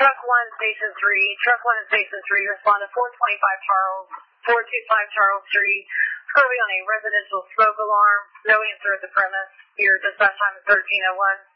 Truck 1, Station 3. Truck 1 and Station 3 respond to 425 Charles Street. Currently on a residential smoke alarm. No answer at the premise. Your dispatch time is 13:01.